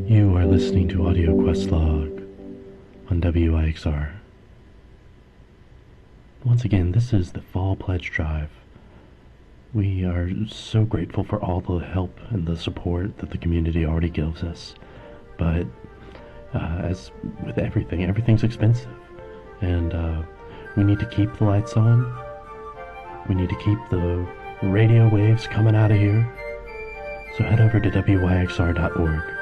You are listening to Audio Quest Log on WIXR. Once again, this is the Fall Pledge Drive. We are so grateful for all the help and the support that the community already gives us. But as with everything, everything's expensive. And we need to keep the lights on. We need to keep the radio waves coming out of here. So head over to WYXR.org